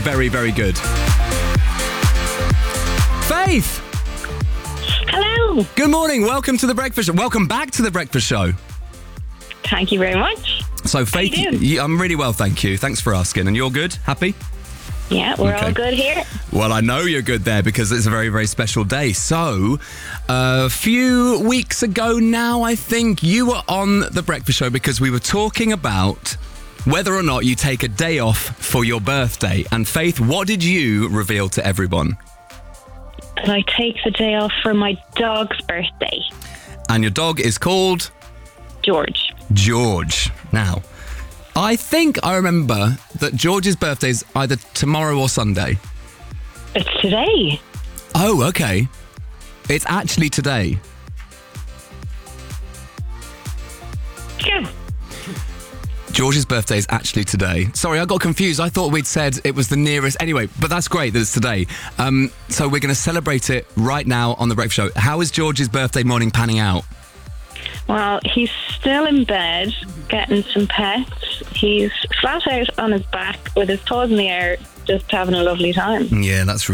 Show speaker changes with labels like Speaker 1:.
Speaker 1: very, very good. Faith!
Speaker 2: Hello.
Speaker 1: Good morning. Welcome to The Breakfast Show. Welcome back to The Breakfast Show.
Speaker 2: Thank you very much.
Speaker 1: So, Faith,
Speaker 2: How you doing?
Speaker 1: I'm really well, thank you. Thanks for asking. And you're good? Happy?
Speaker 2: Yeah, we're
Speaker 1: Okay.
Speaker 2: all good here.
Speaker 1: Well, I know you're good there because it's a very, very special day. So, a few weeks ago now, I think, you were on The Breakfast Show because we were talking about whether or not you take a day off for your birthday. And Faith, what did you reveal to everyone?
Speaker 2: And I take the day off for my dog's birthday,
Speaker 1: And your dog is called?
Speaker 2: George.
Speaker 1: George. Now, I think I remember that George's birthday is either tomorrow or Sunday.
Speaker 2: It's today.
Speaker 1: Oh, okay. It's actually today.
Speaker 2: Yeah.
Speaker 1: George's birthday is actually today. Sorry, I got confused. I thought we'd said it was the nearest. Anyway, but that's great that it's today. So we're going to celebrate it right now on The Breakfast Show. How is George's birthday morning panning out?
Speaker 2: Well, he's still in bed, getting some pets. He's flat out on his back with his paws in the air, just having a lovely time.
Speaker 1: Yeah, that's